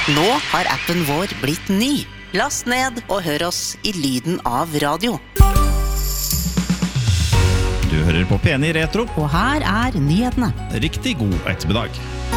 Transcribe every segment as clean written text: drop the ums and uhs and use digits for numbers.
Nå har appen vår blitt ny. Last ned og hør oss I lyden av radio. Du hører på P1 I Retro. Og her nyhetene. Riktig god ettermiddag.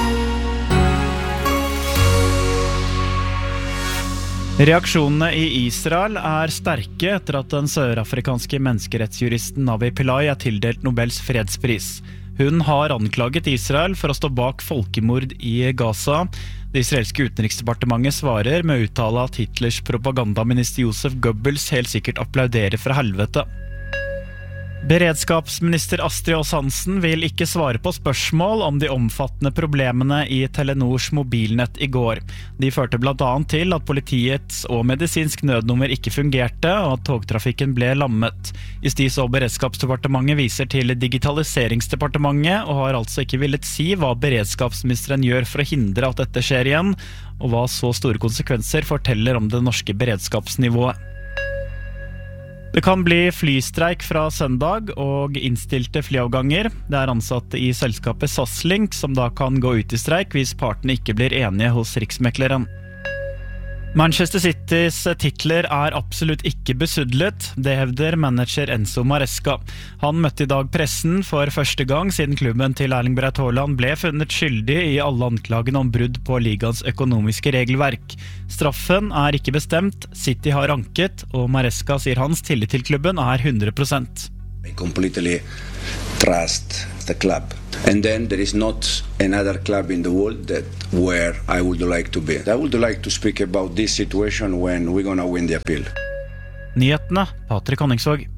Reaksjonene I Israel sterke etter at den sørafrikanske menneskerettsjuristen Navi Pillay tildelt Nobels fredspris. Hun har anklaget Israel for å stå bak folkemord I Gaza. Det israelske utenriksdepartementet svarer med å uttale at Hitlers propagandaminister Josef Goebbels helt sikkert applauderer fra helvete. Beredskapsminister Astrid Aas Hansen vil ikke svare på spørsmål om de omfattende problemene I Telenors mobilnett I går. De førte blant annet til at politiets og medisinsk nødnummer ikke fungerte, og at togtrafikken ble lammet. Justis- og beredskapsdepartementet viser til digitaliseringsdepartementet, og har altså ikke villet si hva beredskapsministeren gjør for å hindre at dette skjer igjen, og hva så store konsekvenser forteller om det norske beredskapsnivået. Det kan bli flystreik fra søndag og innstilte flyavganger. Det ansatte I selskapet SAS-Link som da kan gå ut I streik hvis partene ikke blir enige hos riksmekleren. Manchester Citys titler absolutt ikke besudlet, det hevder manager Enzo Maresca. Han møtte I dag pressen for første gang siden klubben til Erling Braut Haaland ble funnet skyldig I alle anklagene om brudd på ligaens økonomiske regelverk. Straffen ikke bestemt, City har anket, og Maresca sier hans tillit til klubben 100%. I completely trust the club. And then there is not another club in the world where I would like to be. I would like to speak about this situation when we're going to win the appeal. Nyhetene, Patrik Honningsvåg.